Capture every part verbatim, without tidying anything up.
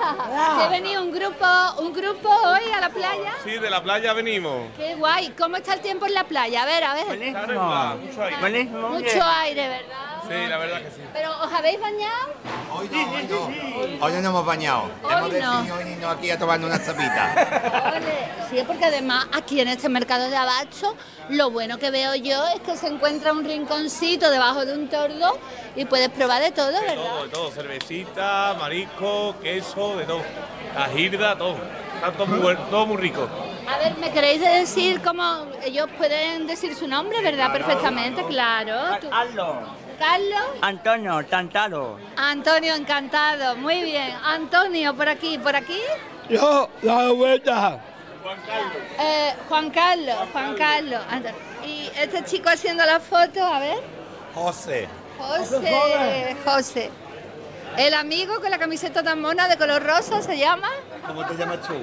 Hola. ¿Qué venís? ¿Un grupo, un grupo hoy a la playa? Sí, de la playa venimos. Qué guay. ¿Cómo está el tiempo en la playa? A ver, a ver. Buenísimo. Mucho aire. Buenísimo. Mucho aire, ¿verdad? Sí, la verdad que sí. ¿Pero os habéis bañado? Hoy no, hoy no. Hoy no nos hemos bañado. Hoy hemos no. decidido venirnos aquí a tomar unas tapitas. Ole. Sí, porque además aquí en este mercado de abasto, lo bueno que veo yo es que se encuentra un rinconcito debajo de un tordo y puedes probar de todo, De ¿verdad? todo, de todo. Cervecita, marisco, queso, de todo. La girda, todo. Está todo muy, bueno, todo muy rico. A ver, ¿me queréis decir cómo ellos pueden decir su nombre, verdad? Perfectamente, claro. Tú- Carlos. Carlos. Antonio, Tantalo. Antonio, encantado. Muy bien. Antonio, por aquí, por aquí. Yo, la vuelta. Eh, Juan Carlos, Juan Carlos. Anto- Y este chico haciendo la foto, a ver. José. José, José. El amigo con la camiseta tan mona de color rosa se llama. ¿Cómo te llamas tú?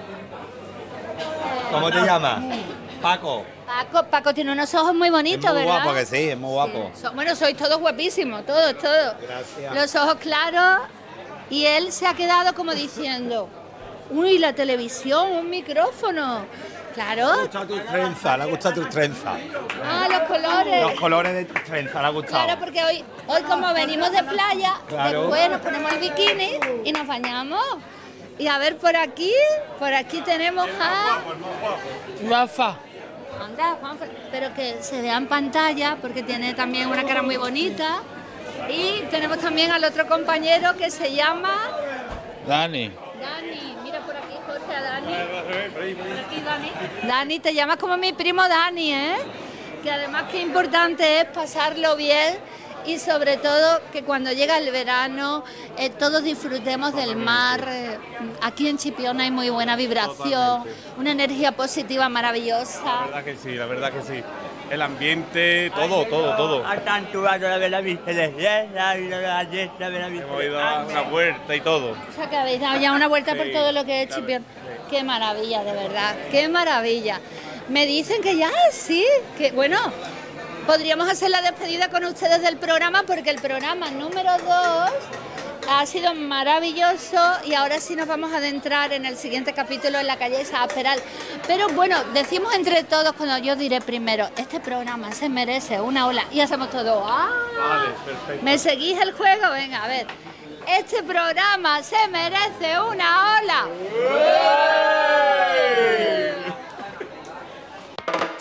¿Cómo te llamas? Paco. Paco. Paco tiene unos ojos muy bonitos, Es muy ¿verdad? guapo que sí, es muy guapo. Sí. So- bueno, sois todos guapísimos, todos, todos. Gracias. Los ojos claros. Y él se ha quedado como diciendo, uy, la televisión, un micrófono. Le ha Claro. gustado tu trenza, le ha gustado tu trenza. Ah, los colores. Los colores de tu trenza, le ha gustado. Claro, porque hoy, hoy como venimos de playa, Claro. después nos ponemos el bikini y nos bañamos. Y a ver por aquí, por aquí tenemos a... Rafa. Anda, Juanfa, pero que se vea en pantalla porque tiene también una cara muy bonita. Y tenemos también al otro compañero que se llama Dani. Dani. Mira por aquí, Jorge, a Dani. Por aquí, Dani. Dani, te llamas como mi primo Dani, ¿eh? Que además qué importante es pasarlo bien y sobre todo que cuando llega el verano eh, todos disfrutemos del mar. Eh, aquí en Chipiona hay muy buena vibración, una energía positiva maravillosa. La verdad que sí, la verdad que sí. El ambiente, todo, todo, todo. A tanto a la de la vista de la la de la vista. Hemos ido a una vuelta y todo. O sea que habéis dado ya una vuelta por Sí, todo lo que es claro, Chipiona. sí. Qué maravilla, de verdad, qué maravilla. Me dicen que ya, sí, que bueno, podríamos hacer la despedida con ustedes del programa porque el programa número dos ha sido maravilloso y ahora sí nos vamos a adentrar en el siguiente capítulo en la calle Saaz Peral. Pero bueno, decimos entre todos, cuando yo diré primero, este programa se merece una ola y hacemos todo. ¡Ah! Vale, perfecto. ¿Me seguís el juego? Venga, a ver. Este programa se merece una ola.